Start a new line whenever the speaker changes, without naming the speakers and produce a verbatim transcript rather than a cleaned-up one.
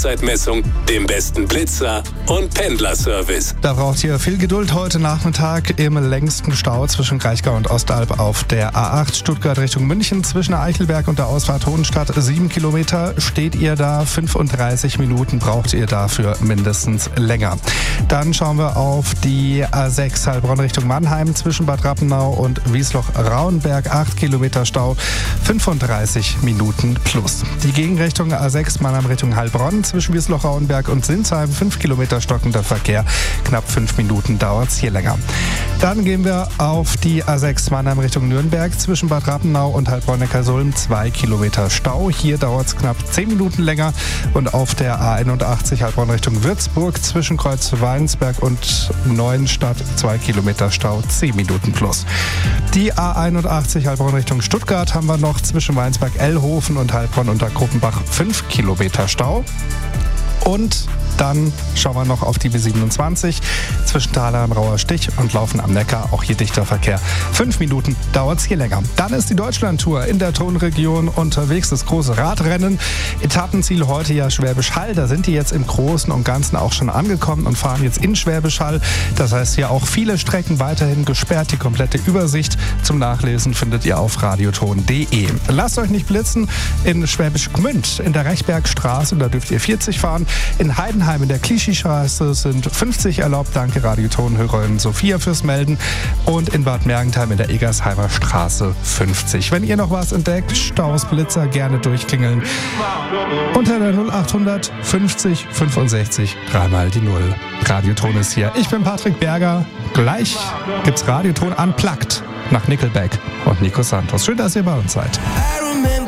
Echtzeitmessung, dem besten Blitzer und Pendlerservice.
Da braucht ihr viel Geduld heute Nachmittag im längsten Stau zwischen Kraichgau und Ostalb auf der A acht Stuttgart Richtung München. Zwischen Eichelberg und der Ausfahrt Hohenstadt sieben Kilometer steht ihr da. fünfunddreißig Minuten braucht ihr dafür mindestens länger. Dann schauen wir auf die A sechs Heilbronn Richtung Mannheim zwischen Bad Rappenau und Wiesloch-Rauenberg. acht Kilometer Stau, fünfunddreißig Minuten plus. Die Gegenrichtung A sechs Mannheim Richtung Heilbronn zwischen Wiesloch-Rauenberg und Sinsheim. fünf Kilometer stockender Verkehr. Knapp fünf Minuten dauert es hier länger. Dann gehen wir auf die A sechs Mannheim Richtung Nürnberg zwischen Bad Rappenau und Heilbronn-Neckarsulm. zwei Kilometer Stau. Hier dauert es knapp zehn Minuten länger. Und auf der A einundachtzig Heilbronn Richtung Würzburg zwischen Kreuzweinsberg und Neuenstadt. zwei Kilometer Stau, zehn Minuten plus. Die A einundachtzig Heilbronn Richtung Stuttgart haben wir noch zwischen Weinsberg-Ellhofen und Heilbronn unter Gruppenbach fünf Kilometer Stau. Und dann schauen wir noch auf die B siebenundzwanzig zwischen Thalheim, Rauer Stich und Laufen am Neckar. Auch hier dichter Verkehr. Fünf Minuten dauert es hier länger. Dann ist die Deutschlandtour in der Tonregion unterwegs. Das große Radrennen. Etappenziel heute ja Schwäbisch Hall. Da sind die jetzt im Großen und Ganzen auch schon angekommen und fahren jetzt in Schwäbisch Hall. Das heißt hier auch viele Strecken weiterhin gesperrt. Die komplette Übersicht zum Nachlesen findet ihr auf radioton punkt de. Lasst euch nicht blitzen in Schwäbisch Gmünd in der Rechbergstraße. Da dürft ihr vierzig fahren. In Heidenheim in der Clichy-Straße sind fünfzig erlaubt. Danke Radioton-Hörerin Sophia fürs Melden. Und in Bad Mergentheim in der Egersheimer Straße fünfzig. Wenn ihr noch was entdeckt, Staus, Blitzer, gerne durchklingeln. Unter der null achthundert fünfzig fünfundsechzig dreimal die Null. Radioton ist hier. Ich bin Patrick Berger. Gleich gibt's Radioton Unplugged nach Nickelback und Nico Santos. Schön, dass ihr bei uns seid.